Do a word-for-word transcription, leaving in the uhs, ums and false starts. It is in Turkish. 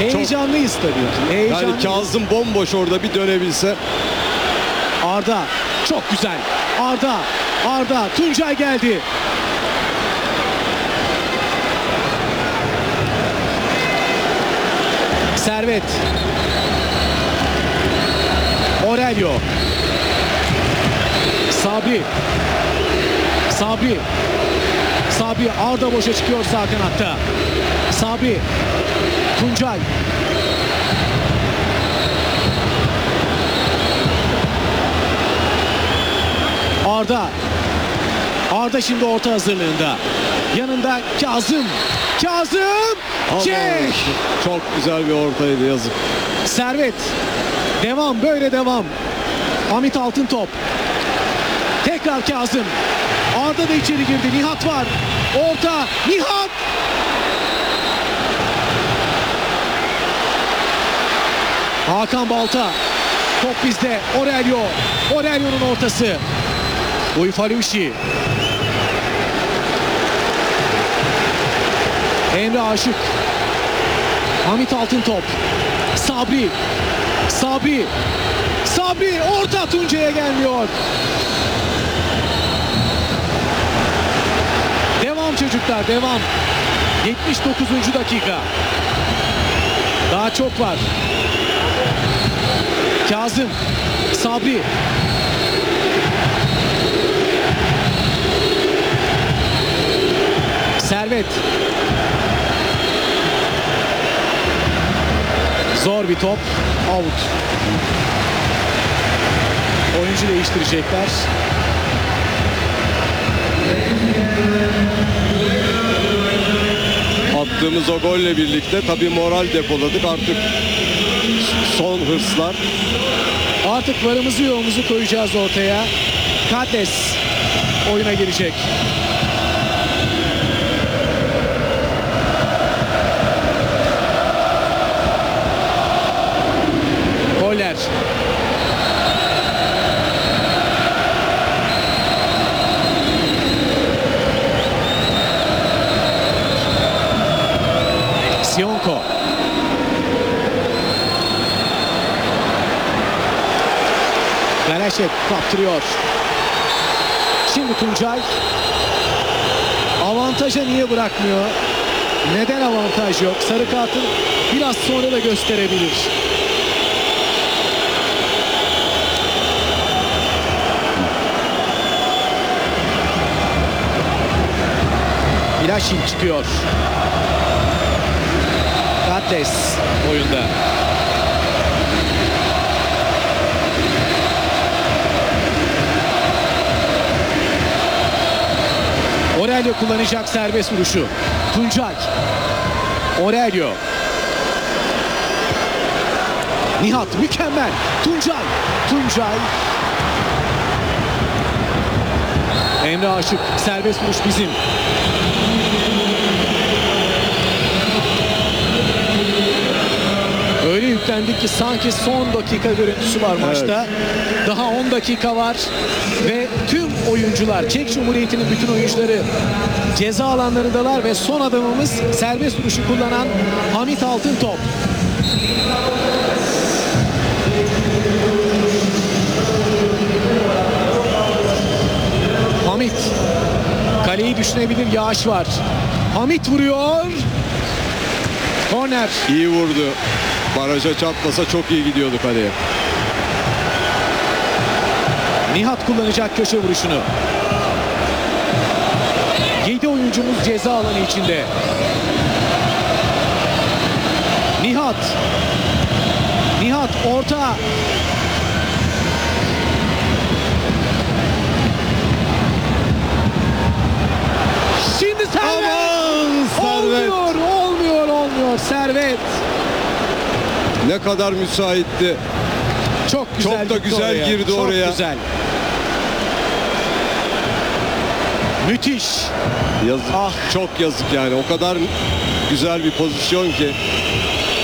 Heyecanlıyız tabii ki. Heyecanlıyız. Yani Kazım bomboş orada bir dönebilse. Arda çok güzel. Arda, Arda, Tuncay geldi. Servet. Aurelio. Sabri. Sabri. Sabri, Arda boşa çıkıyor sağ kanatta. Sabri. Tuncay. Arda. Arda şimdi orta hazırlığında. Yanında Kazım. Kazım. Çek. Çok güzel bir ortaydı, yazık. Servet. Devam, böyle devam. Hamit Altıntop. Tekrar Kazım. Arda da içeri girdi. Nihat var. Orta. Nihat. Hakan Balta. Top bizde. Aurelio. Aurelio'nun ortası. Uyfalushi. Emre Aşık. Hamit Altıntop. Sabri. Sabri. Sabri. Orta Tuncay'a gelmiyor. Devam çocuklar, devam. yetmiş dokuzuncu dakika. Daha çok var. Kazım. Sabri. Servet. Zor bir top. Out. Oyuncu değiştirecekler. Attığımız o golle birlikte tabii moral depoladık. Artık son hırslar. Artık varımızı yoğumuzu koyacağız ortaya. Kades oyuna girecek. Goller. Sionko. Galeşek kaptırıyor. Şimdi Tuncay. Avantaja niye bırakmıyor? Neden avantaj yok? Sarı kartın biraz sonra da gösterebilir. İlaçin çıkıyor. Kades oyunda. Aurelio kullanacak serbest vuruşu. Tuncay. Aurelio. Nihat mükemmel. Tuncay. Tuncay. Emre Aşık. Serbest vuruş bizim. Öyle yüklendik ki sanki son dakika görüntüsü var maçta. Evet. Daha on dakika var ve tüm oyuncular, Çek Cumhuriyeti'nin bütün oyuncuları ceza alanlarındalar ve son adamımız serbest vuruşu kullanan Hamit Altıntop. Hamit kaleyi düşünebilir, yağış var. Hamit vuruyor. Korner. İyi vurdu. Baraja çatlasa çok iyi gidiyordu kaleye. Nihat kullanacak köşe vuruşunu. yedi oyuncumuz ceza alanı içinde. Nihat. Nihat orta. Şimdi Servet. Aman, Servet. Olmuyor, olmuyor, olmuyor. Servet. Ne kadar müsaitti. Çok güzel, çok da güzel oraya. girdi Çok oraya. Çok güzel. Müthiş. Yazık. Ah. Çok yazık yani. O kadar güzel bir pozisyon ki.